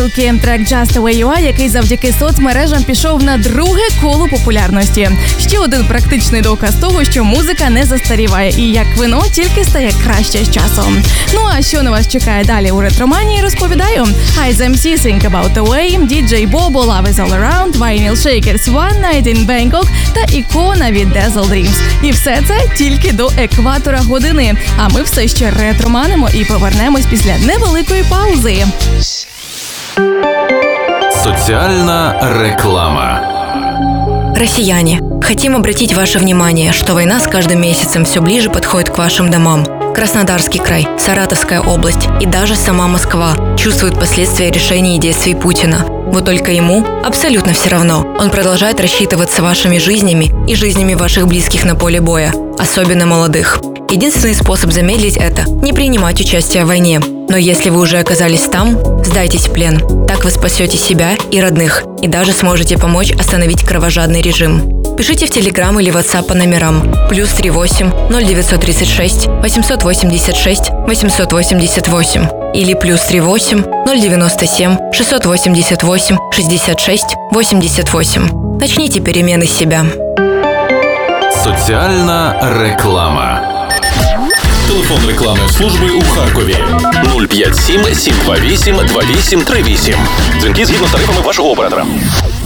Мілкі, трек Just the Way You Are, який завдяки соцмережам пішов на друге коло популярності. Ще один практичний доказ того, що музика не застаріває і як вино тільки стає краще з часом. Ну а що на вас чекає далі у ретроманії, розповідаю. Eyes MC, Think About the Way, DJ Bobo, Love Is All Around, Vinyl Shakers, One Night in Bangkok та ікона від Dazzle Dreams. І все це тільки до екватора години. А ми все ще ретроманимо і повернемось після невеликої паузи. Соціальна реклама. Россияне, хотим обратить ваше внимание, что война с каждым месяцем все ближе подходит к вашим домам. Краснодарский край, Саратовская область и даже сама Москва чувствуют последствия решений и действий Путина. Вот только ему абсолютно все равно. Он продолжает рассчитываться вашими жизнями и жизнями ваших близких на поле боя, особенно молодых. Единственный способ замедлить это – не принимать участие в войне. Но если вы уже оказались там, сдайтесь в плен. Так вы спасете себя и родных, и даже сможете помочь остановить кровожадный режим. Пишите в Telegram или WhatsApp по номерам +38 0936 886 888 или +38 097 688 66 88. Начните перемены с себя. Соціальна реклама. Телефон рекламної служби у Харкові 057 728 2838. Дзвінки згідно з тарифами вашого оператора.